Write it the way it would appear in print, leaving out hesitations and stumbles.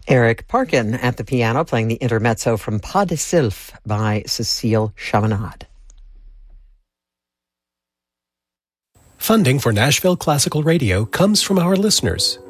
Eric Parkin at the piano playing the intermezzo from Pas de Sylph by Cécile Chaminade. Funding for Nashville Classical Radio comes from our listeners